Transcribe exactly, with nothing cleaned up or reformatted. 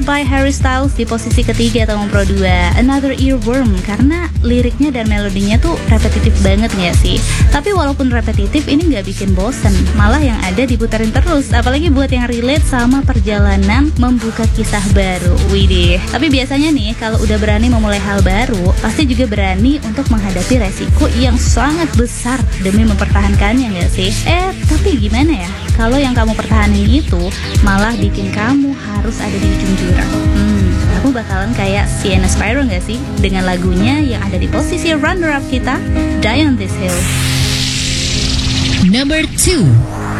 Thriller by Harry Styles di posisi ketiga atau Pro dua. Another Earworm, karena liriknya dan melodinya tuh repetitif banget gak sih? Tapi walaupun repetitif, ini gak bikin bosen, malah yang ada diputerin terus. Apalagi buat yang relate sama perjalanan membuka kisah baru. Widih. Tapi biasanya nih, kalau udah berani memulai hal baru, pasti juga berani untuk menghadapi resiko yang sangat besar demi mempertahankannya gak sih? Eh, tapi gimana ya? Kalau yang kamu pertahanin itu malah bikin kamu harus ada di ujung jurang. Hmm, kamu bakalan kayak Sienna Spyro gak sih? Dengan lagunya yang ada di posisi runner-up kita, Die on This Hill. Number two.